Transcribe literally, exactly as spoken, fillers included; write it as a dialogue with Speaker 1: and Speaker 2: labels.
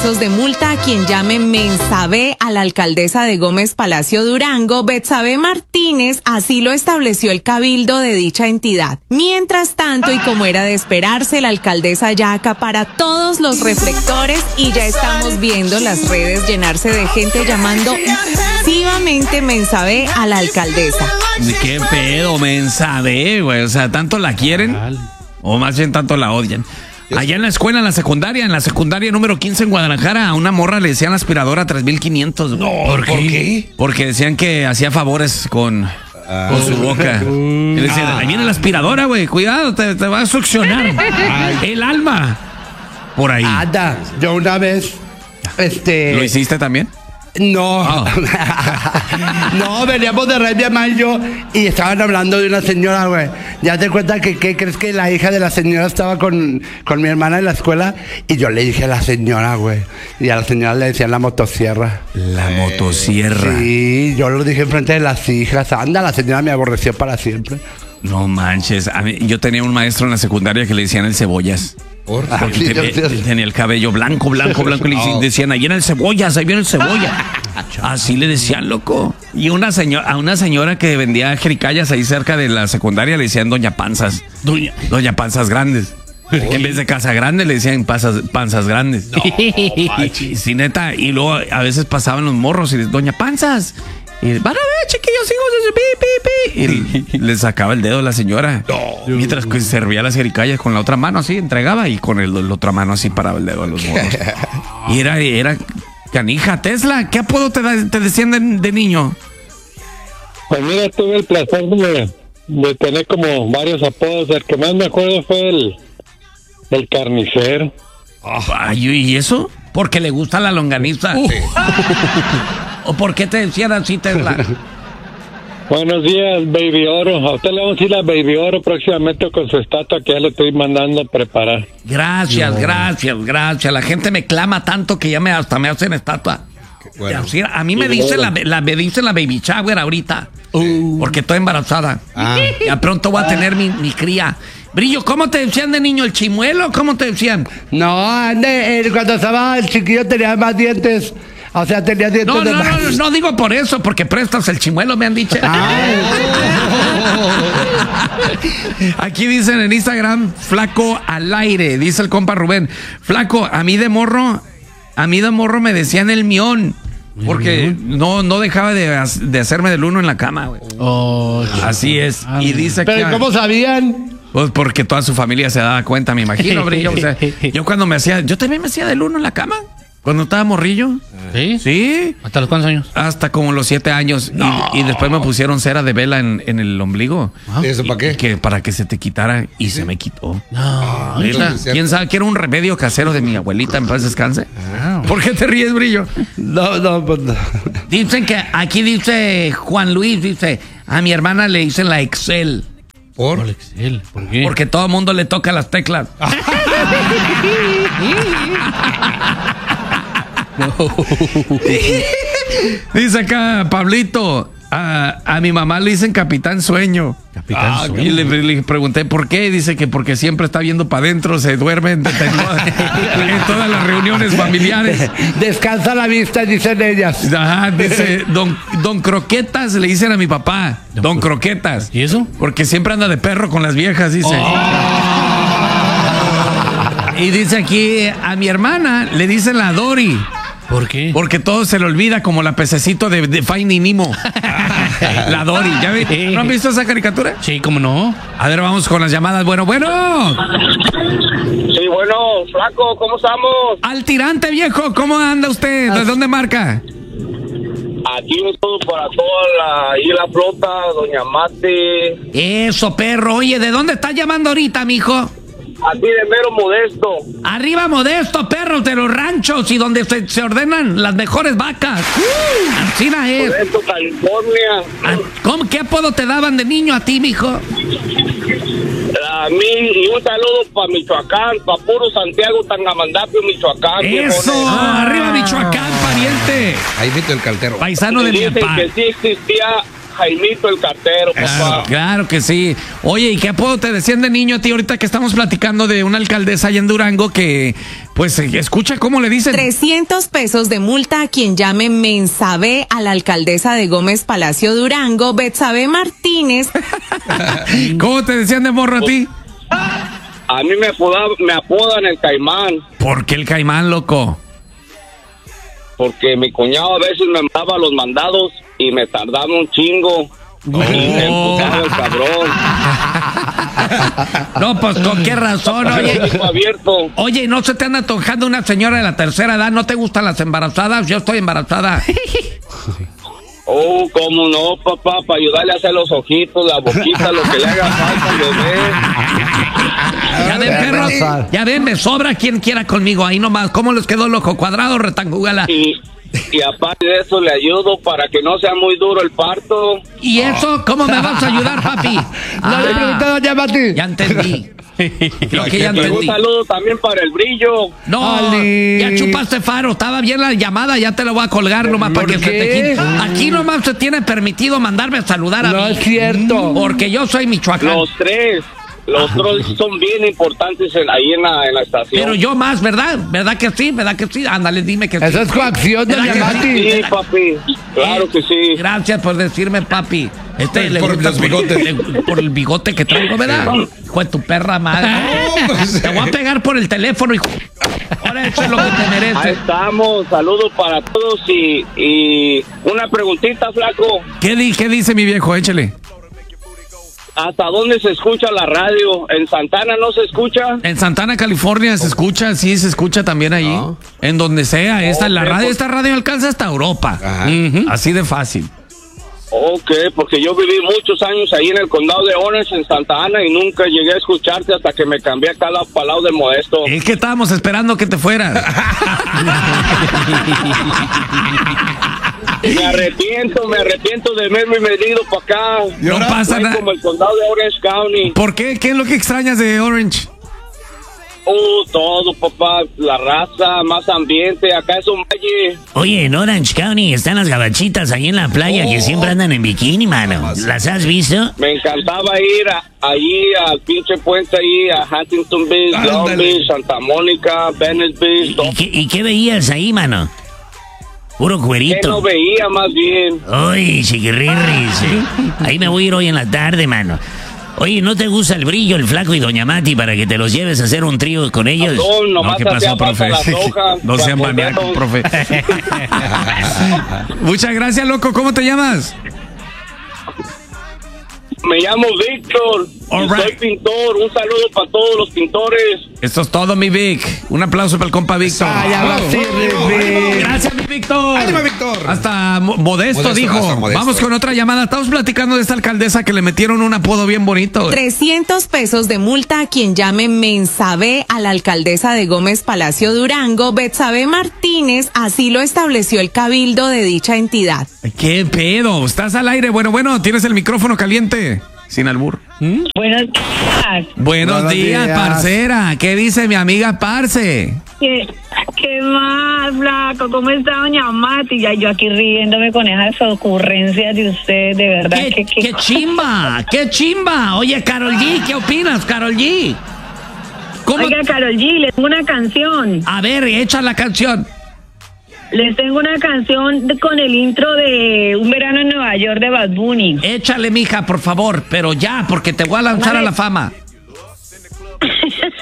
Speaker 1: pesos de multa a quien llame Mensabe a la alcaldesa de Gómez Palacio Durango, Betsabe Martínez, así lo estableció el cabildo de dicha entidad. Mientras tanto, y como era de esperarse, la alcaldesa ya acapara todos los reflectores y ya estamos viendo las redes llenarse de gente llamando activamente Mensabe a la alcaldesa.
Speaker 2: ¿Qué pedo, Mensabe, güey? O sea, ¿tanto la quieren? O más bien tanto la odian. Allá en la escuela, en la secundaria, en la secundaria número quince en Guadalajara, a una morra le decían aspiradora tres mil quinientos.
Speaker 3: No, ¿por qué? ¿por qué?
Speaker 2: Porque decían que hacía favores con, ah, con su boca. Y le decían, ahí viene la aspiradora, güey, cuidado, te, te va a succionar Ay. el alma. Por ahí.
Speaker 3: Anda, yo una vez, este...
Speaker 2: ¿Lo hiciste también?
Speaker 3: No, oh. no, veníamos de Red, mi mamá y yo, y estaban hablando de una señora, güey. Ya te cuenta que, ¿qué crees que la hija de la señora estaba con, con mi hermana en la escuela? Y yo le dije a la señora, güey. Y a la señora le decían la motosierra.
Speaker 2: La eh, motosierra.
Speaker 3: Sí, yo lo dije enfrente de las hijas. Anda, la señora me aborreció para siempre.
Speaker 2: No manches, a mí, yo tenía un maestro en la secundaria que le decían el cebollas. Por, porque sí, tenía, tenía el cabello blanco, blanco, blanco. Y le decían, ahí viene el cebollas, ahí viene el cebolla. Así le decían, loco. Y una señora, a una señora que vendía jericayas ahí cerca de la secundaria le decían Doña Panzas. Doña, Doña Panzas Grandes. Uy. En vez de casa grande le decían panzas, panzas grandes. No, sí, neta. Y luego a veces pasaban los morros y les, Doña Panzas. Y van a ver, chiquillos, hijos, pi, pi, pi. Y le sacaba el dedo a la señora. No. Mientras que servía las jericayas con la otra mano así, entregaba, y con el, la otra mano así paraba el dedo a los morros. Y era, era canija. Tesla, ¿qué apodo te, da, te decían de, de niño?
Speaker 4: Pues mira, tuve el placer de, de tener como varios apodos. El que más me acuerdo fue el, el carnicero.
Speaker 2: Ay, ¿y eso? Porque le gusta la longaniza. Uh. ¿O por qué te decían así, Tesla?
Speaker 4: Buenos días, Baby Oro. A usted le vamos a decir la Baby Oro próximamente con su estatua que ya le estoy mandando a preparar.
Speaker 2: Gracias, no. gracias, gracias. La gente me clama tanto que ya me hasta me hacen estatua. Bueno. A mí me dice la, la, me dice la Baby Shower ahorita. Uh. Porque estoy embarazada. Ah. Ya pronto voy a tener mi, mi cría. Brillo, ¿cómo te decían de niño? ¿El chimuelo? ¿Cómo te decían?
Speaker 3: No, de, eh, cuando estaba el chiquillo tenía más dientes. O sea, tenía dientes
Speaker 2: no,
Speaker 3: de
Speaker 2: no,
Speaker 3: más.
Speaker 2: No, no, no digo por eso, porque prestas el chimuelo, me han dicho. Aquí dicen en Instagram, flaco al aire, dice el compa Rubén. Flaco, a mí de morro, a mí de morro me decían el mión. Porque no, no dejaba de, de hacerme del uno en la cama, güey. Oh, así es. Ah, y dice
Speaker 3: ¿pero que, cómo sabían?
Speaker 2: Pues porque toda su familia se daba cuenta, me imagino, Brillo. O sea, yo cuando me hacía, yo también me hacía del uno en la cama. Cuando estaba morrillo.
Speaker 5: ¿Sí?
Speaker 2: Sí.
Speaker 5: ¿Hasta los cuántos años?
Speaker 2: Hasta como los siete años. No. Y, y después me pusieron cera de vela en, en el ombligo.
Speaker 3: ¿Y eso para qué?
Speaker 2: Que para que se te quitara. Y ¿sí? Se me quitó.
Speaker 5: No.
Speaker 2: ¿Neta? ¿Quién sabe que era un remedio casero de mi abuelita? En paz descanse. Wow. ¿Por qué te ríes, Brillo?
Speaker 3: No, no, pues no.
Speaker 2: Dicen que aquí dice Juan Luis, dice, a mi hermana le dicen la Excel.
Speaker 5: ¿Por? ¿Por Excel? ¿Por qué?
Speaker 2: Porque todo el mundo le toca las teclas. No. Dice acá Pablito, a, a mi mamá le dicen Capitán Sueño.
Speaker 5: Capitán
Speaker 2: ah,
Speaker 5: Sueño.
Speaker 2: Y le, le pregunté por qué. Dice que porque siempre está viendo para adentro, se duerme en, en todas las reuniones familiares.
Speaker 3: Descansa la vista, dicen ellas.
Speaker 2: Ajá, dice don, don Croquetas, le dicen a mi papá. Don, don Croquetas.
Speaker 5: ¿Y eso?
Speaker 2: Porque siempre anda de perro con las viejas, dice. Oh. Y dice aquí, a mi hermana le dicen la Dory.
Speaker 5: ¿Por qué?
Speaker 2: Porque todo se le olvida, como la pececito de, de Finding Nemo. La Dory. ¿Ya vi? ¿No han visto esa caricatura?
Speaker 5: Sí, ¿cómo no?
Speaker 2: A ver, vamos con las llamadas. Bueno, bueno.
Speaker 6: Sí, bueno, flaco, ¿cómo estamos?
Speaker 2: Al tirante, viejo. ¿Cómo anda usted? ¿De dónde marca?
Speaker 6: Aquí todo para toda la, ahí la flota, Doña Mate.
Speaker 2: Eso, perro. Oye, ¿de dónde estás llamando ahorita, mijo?
Speaker 6: Aquí de mero Modesto.
Speaker 2: Arriba Modesto, perros de los ranchos y donde se, se ordenan las mejores vacas. Uh, Ancina es.
Speaker 6: Modesto, California.
Speaker 2: ¿Cómo, ¿Qué apodo te daban de niño a ti, mijo?
Speaker 6: A mí, y un saludo para Michoacán, para puro Santiago, Tangamandapio, Michoacán.
Speaker 2: Eso, ah, arriba Michoacán, pariente.
Speaker 3: Ahí viste el caltero.
Speaker 2: Paisano de mi papá.
Speaker 6: Que sí existía Jaimito el cartero, papá.
Speaker 2: Claro, claro que sí. Oye, ¿y qué apodo te decían de niño a ti ahorita que estamos platicando de una alcaldesa allá en Durango que, pues, escucha cómo le dicen?
Speaker 1: trescientos pesos de multa a quien llame Mensabe a la alcaldesa de Gómez Palacio Durango, Betsabe Martínez.
Speaker 2: ¿Cómo te decían de morro a ti?
Speaker 6: A mí me, apoda, me apodan el Caimán.
Speaker 2: ¿Por qué el Caimán, loco?
Speaker 6: Porque mi cuñado a veces me mandaba los mandados y me tardaba un chingo.
Speaker 2: Oh.
Speaker 6: Y me empujaba el cabrón.
Speaker 2: No, pues con qué razón, oye.
Speaker 6: Abierto.
Speaker 2: Oye, ¿no se te anda antojando una señora de la tercera edad? ¿No te gustan las embarazadas? Yo estoy embarazada.
Speaker 6: Oh, cómo no, papá, para ayudarle a hacer los ojitos, la boquita, lo que le haga falta al bebé.
Speaker 2: Ya ven, perros, ya ven, me sobra quien quiera conmigo, ahí nomás. ¿Cómo les quedó, loco? ¿Cuadrado o rectangular?
Speaker 6: Y, y aparte de eso le ayudo para que no sea muy duro el parto.
Speaker 2: ¿Y eso cómo me vas a ayudar, papi?
Speaker 3: No
Speaker 2: Ah,
Speaker 3: le pregunté a doña Mati.
Speaker 2: ya entendí. Creo que ya
Speaker 6: Y un
Speaker 2: entendí.
Speaker 6: saludo también para el brillo.
Speaker 2: No,
Speaker 3: Ali.
Speaker 2: ya chupaste faro, estaba bien la llamada, ya te lo voy a colgar nomás para que
Speaker 3: ¿Por
Speaker 2: se te
Speaker 3: qué?
Speaker 2: quite. Aquí nomás se tiene permitido mandarme a saludar a
Speaker 3: No
Speaker 2: mí.
Speaker 3: es cierto.
Speaker 2: Porque yo soy Michoacán.
Speaker 6: Los tres. Los tres son bien importantes en, ahí en la, en la estación.
Speaker 2: Pero yo más, ¿verdad? ¿Verdad que sí? ¿Verdad que sí? Ándale, dime que sí.
Speaker 3: Eso es coacción,
Speaker 2: ¿Verdad
Speaker 3: doña
Speaker 2: que
Speaker 3: Mati.
Speaker 6: Sí, papi. Claro que sí.
Speaker 2: Gracias por decirme, papi. Este le
Speaker 7: Por
Speaker 2: gusta
Speaker 7: los bigotes.
Speaker 2: le- por el bigote que traigo, ¿verdad? Hijo de tu perra madre. Te voy a pegar por el teléfono, hijo. Ahora eso es lo que te
Speaker 6: Ahí
Speaker 2: mereces.
Speaker 6: estamos. Saludos para todos y, y una preguntita, flaco.
Speaker 2: ¿Qué, di- ¿Qué dice mi viejo? Échale.
Speaker 6: ¿Hasta dónde se escucha la radio? ¿En Santana no se escucha?
Speaker 2: En Santana, California, se escucha, sí, se escucha también ahí. En donde sea, esta, la
Speaker 6: Ok,
Speaker 2: radio,
Speaker 6: pues-
Speaker 2: esta radio alcanza hasta Europa.
Speaker 7: Ajá.
Speaker 2: Ujú, así de fácil.
Speaker 6: Ok, porque yo viví muchos años ahí en el condado de Orange, en Santa Ana, y nunca llegué a escucharte hasta que me cambié acá al palado de Modesto.
Speaker 2: Es que estábamos esperando que te fueras.
Speaker 6: Me arrepiento, me arrepiento de haberme venido para acá.
Speaker 2: No pasa
Speaker 6: No es
Speaker 2: nada.
Speaker 6: como el condado de Orange County.
Speaker 2: ¿Por qué? ¿Qué es lo que extrañas de Orange?
Speaker 6: Uh, todo, papá. La raza, más ambiente. Acá es un valle.
Speaker 8: Oye, en Orange County están las gabachitas ahí en la playa que siempre andan en bikini, mano. ¿Las has visto?
Speaker 6: Me encantaba ir a, allí al pinche puente ahí, a Huntington Beach, Long
Speaker 7: Ándale.
Speaker 6: Beach, Santa Mónica, Venice Beach.
Speaker 8: ¿Y qué, y qué veías ahí, mano? Puro
Speaker 6: Que no
Speaker 8: cuerito.
Speaker 6: veía más bien.
Speaker 8: Uy, chiquirrirris. Ahí me voy a ir hoy en la tarde, mano. Oye, ¿no te gusta el brillo, el flaco y doña Mati para que te los lleves a hacer un trío con ellos?
Speaker 6: No, nomás
Speaker 2: ¿qué
Speaker 6: hacía
Speaker 2: pasó,
Speaker 6: falta
Speaker 2: profe?
Speaker 6: la soja,
Speaker 2: No sean
Speaker 6: para
Speaker 2: maníacos,
Speaker 6: volvernos.
Speaker 2: profe. Muchas gracias, loco. ¿Cómo te llamas?
Speaker 6: Me llamo Víctor.
Speaker 2: All
Speaker 6: y Soy
Speaker 2: right.
Speaker 6: pintor. Un saludo para todos los pintores.
Speaker 2: Esto es todo, mi Vic. Un aplauso para el compa Víctor.
Speaker 3: Ay, ahora sí, Ricky.
Speaker 2: Gracias, mi Víctor.
Speaker 7: ¡Ánimo, Víctor!
Speaker 2: Hasta mo- modesto,
Speaker 7: Modesto,
Speaker 2: dijo.
Speaker 7: hasta Modesto.
Speaker 2: Vamos con otra llamada. Estamos platicando de esta alcaldesa que le metieron un apodo bien bonito.
Speaker 1: trescientos pesos de multa a quien llame Mensabe a la alcaldesa de Gómez Palacio Durango, Betsabe Martínez, así lo estableció el cabildo de dicha entidad.
Speaker 2: ¿Qué pedo? ¿Estás al aire? Bueno, bueno, tienes el micrófono caliente. Sin albur.
Speaker 9: Buenos días.
Speaker 2: Buenos,
Speaker 3: Buenos
Speaker 2: días,
Speaker 3: días.
Speaker 2: parcera. ¿Qué dice mi amiga Parce?
Speaker 9: ¿Qué, qué más, flaco? ¿Cómo está doña Mati? Ya yo aquí riéndome con esas ocurrencias de usted, de verdad.
Speaker 2: ¿Qué,
Speaker 9: que, que-
Speaker 2: qué chimba? ¿Qué chimba? Oye, Carol G, ¿qué opinas, Carol G? ¿Cómo?
Speaker 9: Oiga, Karol G, les tengo una canción.
Speaker 2: A ver, echa la canción.
Speaker 9: Les tengo una canción de- con el intro de Un verano en Nueva York de Bad Bunny.
Speaker 2: Échale, mija, por favor, pero ya, porque te voy a lanzar a la fama.